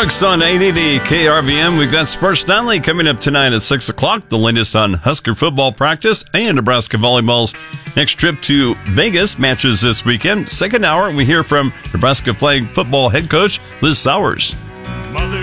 Sports on 880 KRVM. We've got Sports Donnelly coming up tonight at 6 o'clock. The latest on Husker football practice and Nebraska volleyball's next trip to Vegas matches this weekend. Second hour, we hear from Nebraska flag football head coach Liz Sowers.